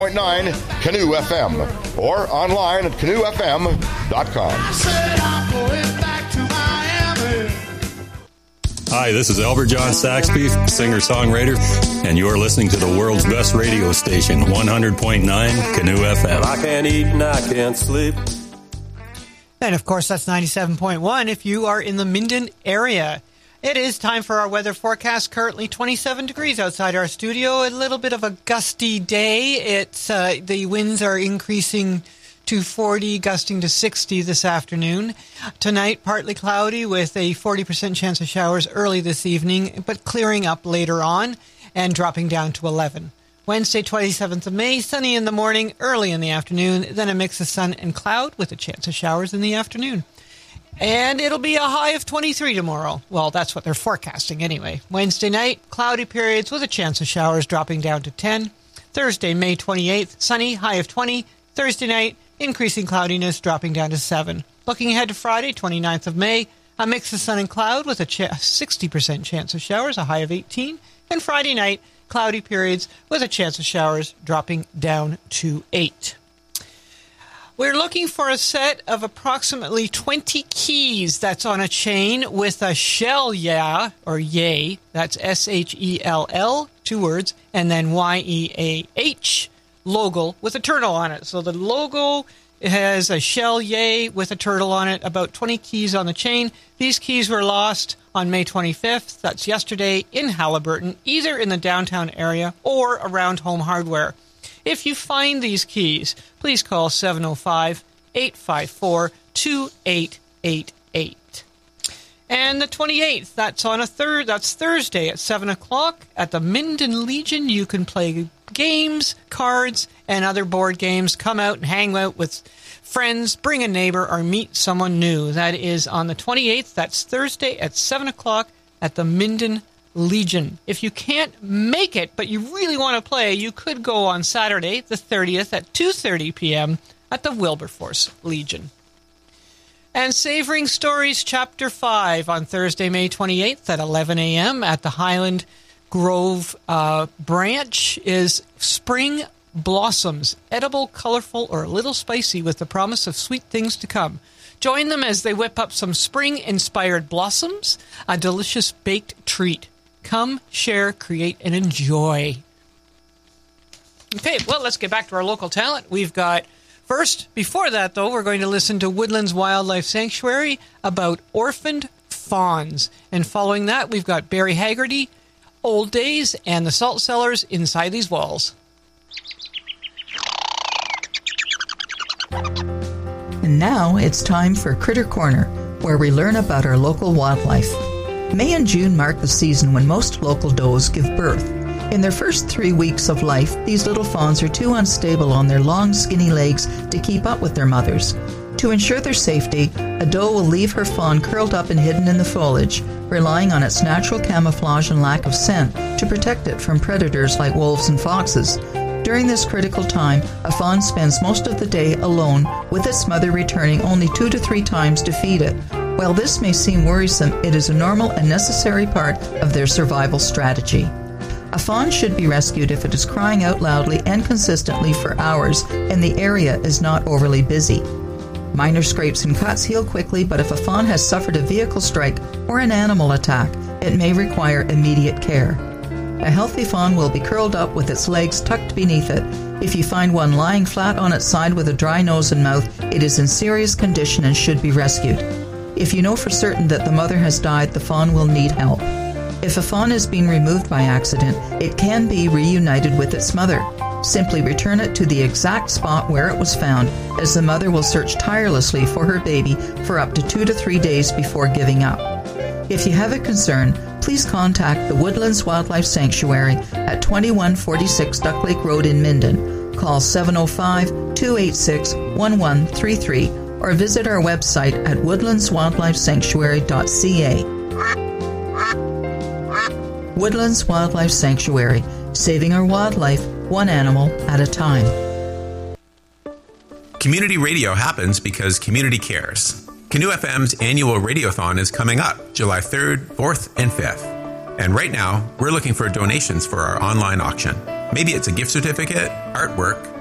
.9 Canoe FM or online at canoefm.com. I said I'm going back to Miami. Hi, this is Albert John Saxby, singer-songwriter, and you're listening to the world's best radio station, 100.9 Canoe FM. I can't eat and I can't sleep. And, of course, that's 97.1 if you are in the Minden area. It is time for our weather forecast. Currently 27 degrees outside our studio. A little bit of a gusty day. The winds are increasing to 40, gusting to 60 this afternoon. Tonight, partly cloudy with a 40% chance of showers early this evening, but clearing up later on and dropping down to 11. Wednesday, 27th of May, sunny in the morning, early in the afternoon, then a mix of sun and cloud with a chance of showers in the afternoon. And it'll be a high of 23 tomorrow. Well, that's what they're forecasting anyway. Wednesday night, cloudy periods with a chance of showers dropping down to 10. Thursday, May 28th, sunny, high of 20. Thursday night, increasing cloudiness dropping down to 7. Looking ahead to Friday, 29th of May, a mix of sun and cloud with a 60% chance of showers, a high of 18. And Friday night, cloudy periods with a chance of showers dropping down to 8. We're looking for a set of approximately 20 keys that's on a chain with a shell or yay, that's S-H-E-L-L, 2 words, and then Y-E-A-H logo with a turtle on it. So the logo has a shell yay with a turtle on it, about 20 keys on the chain. These keys were lost on May 25th, that's yesterday, in Haliburton, either in the downtown area or around Home Hardware. If you find these keys, please call 705-854-2888. And the 28th, that's Thursday at 7 o'clock at the Minden Legion. You can play games, cards, and other board games. Come out and hang out with friends, bring a neighbor, or meet someone new. That is on the 28th. That's Thursday at 7 o'clock at the Minden Legion. If you can't make it, but you really want to play, you could go on Saturday, the 30th, at 2:30 p.m. at the Wilberforce Legion. And Savoring Stories Chapter 5 on Thursday, May 28th at 11 a.m. at the Highland Grove branch is Spring Blossoms, edible, colorful, or a little spicy with the promise of sweet things to come. Join them as they whip up some spring-inspired blossoms, a delicious baked treat. Come, share, create, and enjoy. Okay, well, let's get back to our local talent. We've got, before that, though, we're going to listen to Woodlands Wildlife Sanctuary about orphaned fawns. And following that, we've got Barry Haggerty, Old Days, and the Salt Cellars Inside These Walls. And now it's time for Critter Corner, where we learn about our local wildlife. May and June mark the season when most local does give birth. In their first 3 weeks of life, these little fawns are too unstable on their long, skinny legs to keep up with their mothers. To ensure their safety, a doe will leave her fawn curled up and hidden in the foliage, relying on its natural camouflage and lack of scent to protect it from predators like wolves and foxes. During this critical time, a fawn spends most of the day alone, with its mother returning only 2 to 3 times to feed it. While this may seem worrisome, it is a normal and necessary part of their survival strategy. A fawn should be rescued if it is crying out loudly and consistently for hours and the area is not overly busy. Minor scrapes and cuts heal quickly, but if a fawn has suffered a vehicle strike or an animal attack, it may require immediate care. A healthy fawn will be curled up with its legs tucked beneath it. If you find one lying flat on its side with a dry nose and mouth, it is in serious condition and should be rescued. If you know for certain that the mother has died, the fawn will need help. If a fawn is being removed by accident, it can be reunited with its mother. Simply return it to the exact spot where it was found, as the mother will search tirelessly for her baby for up to 2 to 3 days before giving up. If you have a concern, please contact the Woodlands Wildlife Sanctuary at 2146 Duck Lake Road in Minden. Call 705-286-1133 or visit our website at woodlandswildlifesanctuary.ca. Woodlands Wildlife Sanctuary, saving our wildlife one animal at a time. Community radio happens because community cares. Canoe FM's annual radiothon is coming up July 3rd, 4th, and 5th. And right now, we're looking for donations for our online auction. Maybe it's a gift certificate, artwork,